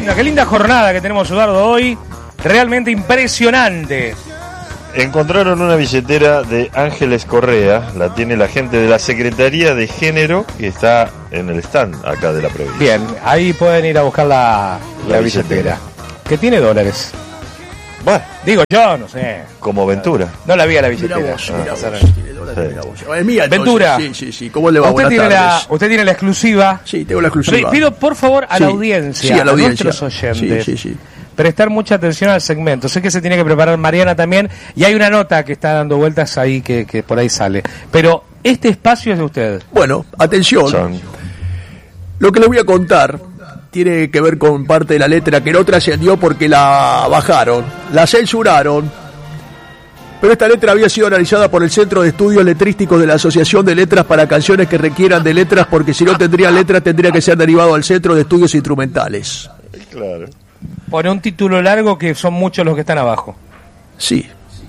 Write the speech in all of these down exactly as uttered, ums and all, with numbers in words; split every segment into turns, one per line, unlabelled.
linda, qué linda jornada que tenemos, Eduardo, hoy. Realmente impresionante.
Encontraron una billetera de Ángeles Correa, la tiene la gente de la Secretaría de Género que está en el stand acá de la provincia.
Bien, ahí pueden ir a buscar la, la, la billetera. billetera. Que tiene dólares.
Bueno,
digo yo, no sé.
Como Ventura.
No la vi a la billetera.
Mira vos, mira
ah,
vos, tiene dólares, mira vos. Es mía,
Ventura.
Sí, sí, sí. ¿Cómo le va?
Usted tiene, la, usted tiene la exclusiva.
Sí, tengo la exclusiva.
Pido por favor a
sí,
la audiencia,
sí, a, la audiencia.
a nuestros oyentes.
Sí, sí, sí.
Prestar mucha atención al segmento. Sé que se tiene que preparar Mariana también, y hay una nota que está dando vueltas ahí que, que por ahí sale. Pero este espacio es de usted.
Bueno, atención. Son. Lo que les voy a contar tiene que ver con parte de la letra que no trascendió porque la bajaron, la censuraron. Pero esta letra había sido analizada por el Centro de Estudios Letrísticos de la Asociación de Letras para canciones que requieran de letras, porque si no tendría letras tendría que ser derivado al Centro de Estudios Instrumentales.
Claro.
Pone un título largo que son muchos los que están abajo.
Sí.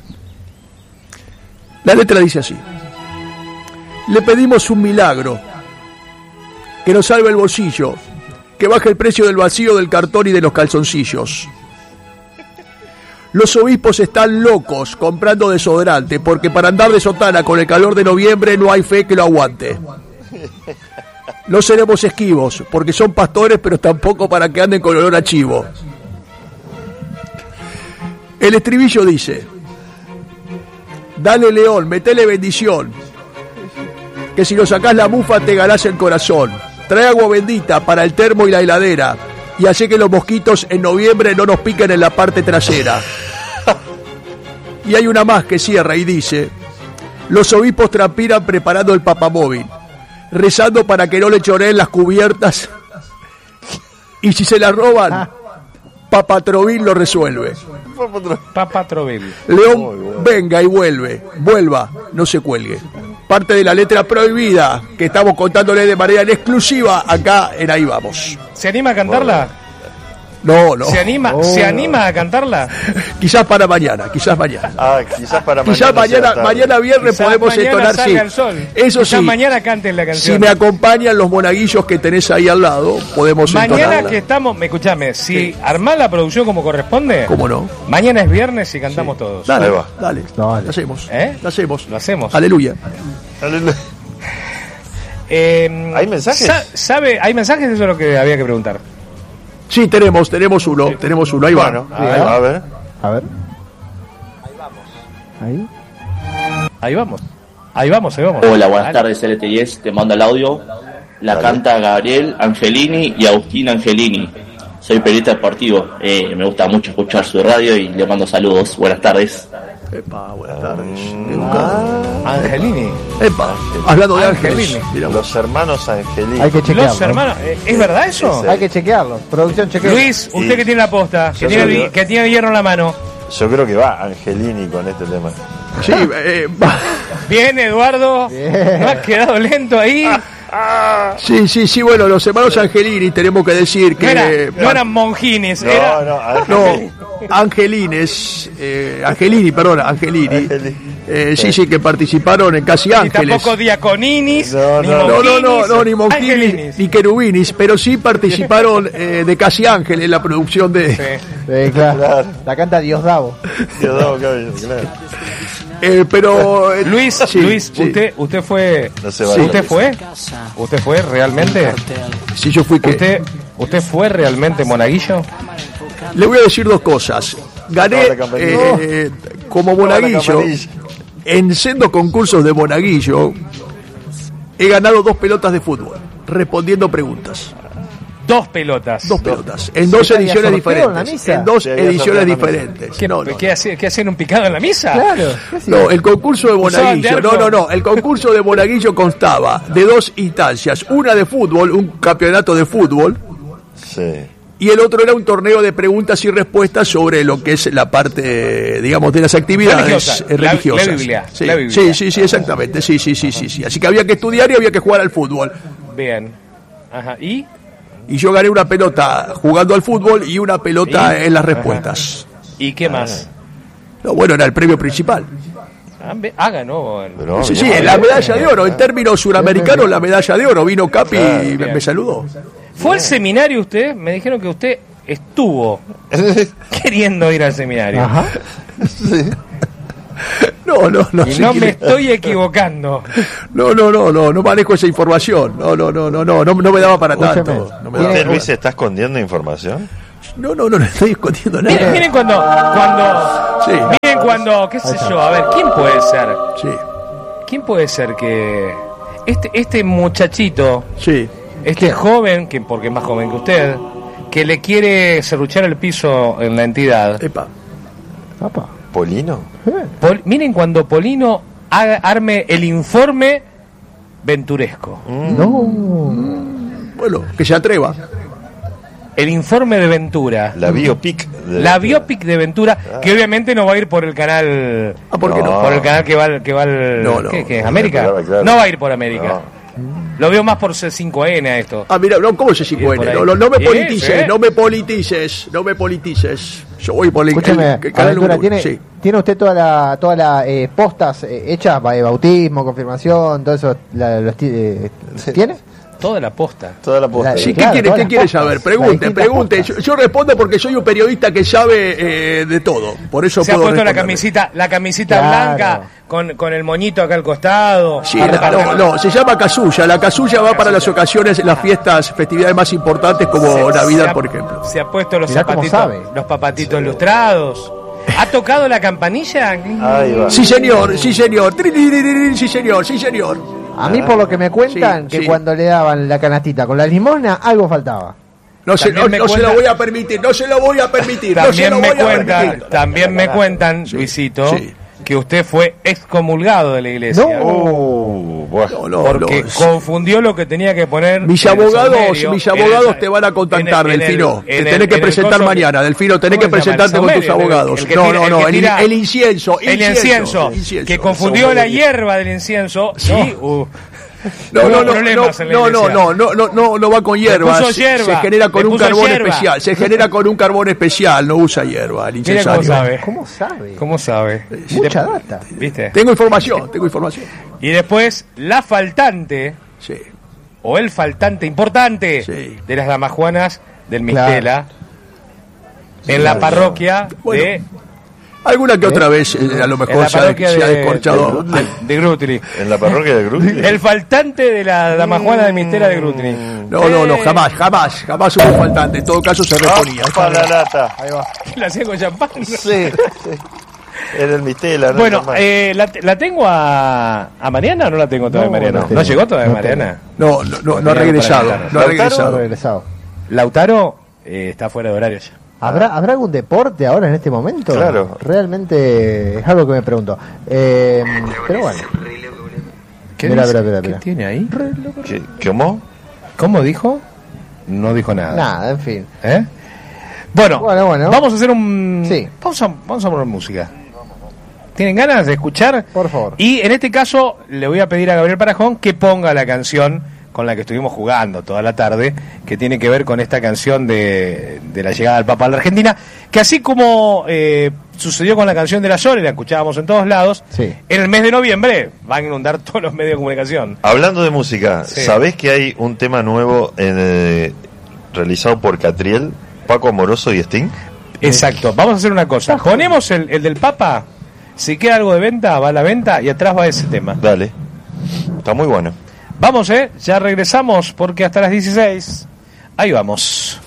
La letra dice así: le pedimos un milagro, que nos salve el bolsillo, que baje el precio del vacío del cartón y de los calzoncillos. Los obispos están locos comprando desodorante, porque para andar de sotana con el calor de noviembre no hay fe que lo aguante. No seremos esquivos, porque son pastores, pero tampoco para que anden con olor a chivo. El estribillo dice: dale león, metele bendición, que si lo sacás la mufa te ganás el corazón. Trae agua bendita para el termo y la heladera, y hace que los mosquitos en noviembre no nos piquen en la parte trasera. Y hay una más que cierra y dice: los obispos transpiran preparando el papamóvil, rezando para que no le choreen las cubiertas, y si se la roban, Papatrovil lo resuelve.
Papatrovil.
León, venga y vuelve, vuelva, no se cuelgue. Parte de la letra prohibida que estamos contándole de manera en exclusiva acá en Ahí Vamos.
¿Se anima a cantarla?
No, no.
¿Se anima,
oh.
¿se anima a cantarla?
Quizás para mañana, quizás mañana.
Ah, quizás para mañana.
Quizás mañana, mañana viernes
quizás
podemos
mañana
entonar, sí.
El sol.
Eso
quizás
sí.
mañana canten la canción.
Si me acompañan los monaguillos que tenés ahí al lado, podemos
mañana
entonarla.
Que estamos, me escuchame, si
sí.
armás la producción como corresponde.
¿Cómo no?
Mañana es viernes y cantamos sí. todos.
Dale, va. Dale, dale. Lo hacemos.
¿Eh?
Lo hacemos.
Lo hacemos.
Aleluya.
Aleluya.
Eh,
¿Hay mensajes?
Sa- ¿Sabe? ¿Hay mensajes? Eso es lo que había que preguntar.
Sí, tenemos, tenemos uno, sí. tenemos uno, ahí
bueno,
va.
Ahí va. A ver.
A ver.
Ahí vamos.
Ahí.
Ahí vamos. Ahí vamos, ahí vamos.
Hola, buenas tardes, L T I S, te mando el audio. La Dale. Canta Gabriel Angelini y Agustín Angelini. Soy periodista deportivo, eh, me gusta mucho escuchar su radio y le mando saludos. Buenas tardes.
Epa, buenas tardes.
Ah, Angelini.
Epa, hablando de Angelini.
Los hermanos Angelini.
Hay que chequearlo.
Los hermanos, ¿es verdad eso?
Sí, sí. Hay que chequearlo. Producción, chequearlo.
Luis, usted sí. que tiene la posta, que tiene,
creo...
que tiene hierro en la mano.
Yo creo que va Angelini con este tema.
Sí, eh, va.
Bien, Eduardo. Bien. No has quedado lento ahí.
Sí, sí, sí, bueno, los hermanos Angelini tenemos que decir que...
No, era, no eran monjines,
no,
era...
no,
no, Angelines, eh, Angelini, perdón, Angelini. Angelini. Eh, sí, sí, que participaron en Casi Ángeles.
Y tampoco diaconinis,
no,
ni
no,
no, no, no, no, ni monjinis,
Angelinis.
ni querubinis, pero sí participaron eh, de Casi Ángeles en la producción de...
Sí, sí claro. claro. La canta Diosdado.
Diosdado, claro.
Eh, pero eh,
Luis,
sí,
Luis,
sí.
usted, usted fue,
no se
sí. ¿usted fue? ¿Usted fue realmente?
Sí, yo fui que.
¿Usted, usted fue realmente monaguillo?
Le voy a decir dos cosas. Gané eh, como monaguillo en sendos concursos de monaguillo. He ganado dos pelotas de fútbol respondiendo preguntas.
Dos pelotas.
Dos pelotas. En dos ediciones diferentes. En, en dos ediciones diferentes.
¿Qué,
no, no.
¿qué, hacen, ¿Qué hacen un picado en la misa?
Claro.
No, el concurso de monaguillo. No, no, no. El concurso de monaguillo constaba de dos instancias. Una de fútbol, un campeonato de fútbol.
Sí.
Y el otro era un torneo de preguntas y respuestas sobre lo que es la parte, digamos, de las actividades
Religiosa.
religiosas.
La, la Biblia.
Sí.
La Biblia.
sí, sí, sí, exactamente. Sí, sí, sí, sí, sí. Así que había que estudiar y había que jugar al fútbol.
Bien. Ajá. ¿Y?
Y yo gané una pelota jugando al fútbol y una pelota ¿Y? en las respuestas.
Ajá. ¿Y qué más?
No, bueno, era el premio principal.
Ah, ganó.
Pero, sí, sí, la medalla de oro. En términos suramericanos, la medalla de oro. Vino Capi claro, y me, me saludó.
¿Fue al seminario usted? Me dijeron que usted estuvo queriendo ir al seminario.
Ajá.
Sí.
No, no, no.
Y
sí
no
que-
me estoy equivocando.
No, no, no, no, no manejo esa información. No, no, no, no, no, no, no me daba para
Escúcheme.
tanto. No, me
¿Usted,
daba-
Luis, se está escondiendo información?
no, no, no, no estoy escondiendo
Miren,
nada.
miren cuando, cuando,
Sí,
miren cuando, qué sé yo, a ver, ¿quién puede ser?
sí,
¿Quién puede ser que este, este muchachito,
sí.
este joven, que porque es más joven que usted, que le quiere serruchar el piso en la entidad?
Epa.
Papá.
¿Polino?
Pol- miren cuando Polino haga, arme el informe venturesco.
No.
Bueno, que se atreva.
El informe de Ventura.
La biopic. de-
La biopic de Ventura, que obviamente no va a ir por el canal.
Ah, ¿por qué no?
Por el canal que va, al- que va al.
No, no.
¿qué, qué? ¿América?
Claro, claro.
No va a ir por América.
No.
Lo veo más por C cinco N a esto.
Ah, mira, no, ¿cómo se
Bien por
cinco N?
ahí.
No, no, no me
Bien,
politices,
sí.
no me politices, no me politices. Yo voy por el,
Escúcheme,
el- el canal
Aventura,
número
¿tiene,
uno. Sí.
¿tiene usted todas las toda la, eh, postas eh, hechas para bautismo, confirmación, todo eso? La, los ti- eh, ¿Tiene?
Toda la posta.
Toda la posta.
La-
Sí, ¿qué
Claro,
quiere,
todas
qué
las
quiere
postas,
saber?
las
Pregunte,
distintas
pregunte. Yo,
postas.
yo respondo porque soy un periodista que sabe eh, de todo. Por eso
Se ha
puedo
puesto la
responderle.
camisita, la camisita
Claro.
blanca con, con el moñito acá al costado.
Sí,
A
la-
repartir-
no, no, se llama casulla. La casulla va para las ocasiones, las fiestas, festividades más importantes como
Se- se
Navidad,
ha-
por ejemplo.
Se ha puesto los
Mirá cómo
zapatitos,
sabe.
los papatitos ilustrados. ¿Ha tocado la campanilla?
Ahí va.
Sí, señor, sí, señor. Tririririr, Sí, señor, sí, señor.
A mí, por lo que me cuentan,
Sí,
que
sí.
cuando le daban la canastita con la limosna, algo faltaba.
No, se,
También
no,
me
no se
cuenta-
lo voy a permitir, no se lo voy a permitir. no se
También
lo
me
voy a
cuentan,
permitir.
también me cuentan, Luisito,
sí.
que usted fue excomulgado de la iglesia.
No.
Uh, buah.
No, no,
Porque
no.
confundió lo que tenía que poner.
Mis
en el
abogados,
saumerio,
mis
en el-
abogados te van a contactar,
en el- en el-
Delfino.
en
Te
el-
tenés que
en el
presentar
coso-
mañana, Delfino. Tenés
¿Cómo
que
se llama?
presentarte
El
con tus
saumerio,
abogados.
el que
No,
tira-
no,
el
no.
que
El,
tira-
el incienso.
El incienso,
incienso.
que confundió la hierba del incienso. Sí, uh,
No,
hubo
no, no, no,
problemas en la
no, no,
iglesia.
no, no, no, no, no va con hierba.
puso
Se-
hierba,
Se genera con
le
un
puso
carbón
hierba.
especial. Se genera con un carbón especial. No usa hierba el
Mira cómo
incensario.
sabe.
¿Cómo sabe?
¿Cómo sabe?
Mucha
De-
data.
¿Viste?
Tengo información, tengo información.
Y después, la faltante,
Sí.
o el faltante importante
Sí.
de las damajuanas del
Claro.
Mistela, en la parroquia
Bueno,
de.
Alguna que otra vez, eh, a lo
En
mejor
la
se ha,
parroquia
se ha
de,
descorchado.
de, de Grutri.
En la parroquia de Cruz.
El faltante de la damajuana de Mistela de Grutri.
No, no, no,
Eh,
jamás, jamás, jamás hubo faltante. En todo caso se reponía.
Para la lata.
Ahí va.
La hacía con champán.
Sí, sí. Era el Mistela, ¿no?
Bueno,
Normal.
eh, ¿la, ¿la tengo a, a Mariana o no la tengo todavía,
No,
Mariana?
no
¿No,
tengo.
llegó todavía
No
Mariana?
No, no, no, no ha
Para
regresado.
cantar.
No ha
¿Lautaro?
regresado.
Regresado.
Lautaro eh, está fuera de horario ya.
¿Habrá, ¿Habrá algún deporte ahora en este momento?
Claro.
Realmente es algo que me pregunto. Eh, pero bueno.
¿Qué,
Mira,
dice?
mira, mira,
¿Qué
mira.
tiene ahí?
¿Qué- ¿Cómo?
¿Cómo dijo? No dijo nada.
Nada, en fin.
¿Eh? Bueno,
Bueno, bueno.
vamos a hacer un...
Sí.
Vamos a, vamos a poner música. ¿Tienen ganas de escuchar?
Por favor.
Y en este caso le voy a pedir a Gabriel Parajón que ponga la canción con la que estuvimos jugando toda la tarde, que tiene que ver con esta canción de, de la llegada del Papa a la Argentina, que así como eh, sucedió con la canción de la Sole, la escuchábamos en todos lados,
Sí.
en el mes de noviembre van a inundar todos los medios de comunicación.
Hablando de música,
Sí.
¿sabés que hay un tema nuevo en, eh, realizado por Catriel, Paco Amoroso y Sting?
Exacto, vamos a hacer una cosa, ponemos el, el del Papa, si queda algo de venta, va a la venta y atrás va ese tema.
Dale. Está muy bueno.
Vamos, eh, ya regresamos porque hasta las dieciséis, ahí vamos.